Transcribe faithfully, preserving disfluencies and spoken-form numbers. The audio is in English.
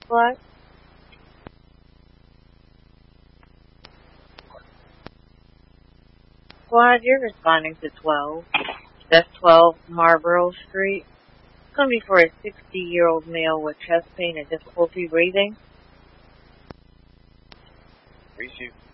What? Squad, you're responding to twelve. That's twelve Marlborough Street. It's going to be for a sixty-year-old male with chest pain and difficulty breathing. Receive.